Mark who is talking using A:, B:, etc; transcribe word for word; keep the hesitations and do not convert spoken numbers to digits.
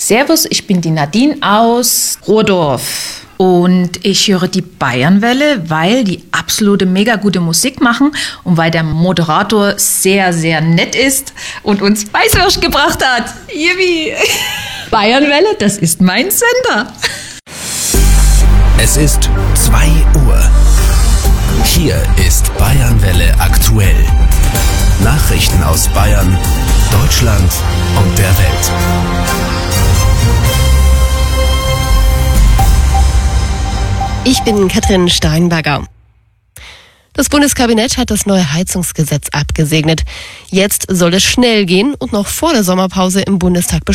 A: Servus, ich bin die Nadine aus Rohrdorf und ich höre die Bayernwelle, weil die absolute mega gute Musik machen und weil der Moderator sehr, sehr nett ist und uns Weißwürst gebracht hat. Yippie! Bayernwelle, das ist mein Sender.
B: Es ist zwei Uhr. Hier ist Bayernwelle aktuell. Nachrichten aus Bayern, Deutschland und der Welt.
C: Ich bin Katrin Steinberger. Das Bundeskabinett hat das neue Heizungsgesetz abgesegnet. Jetzt soll es schnell gehen und noch vor der Sommerpause im Bundestag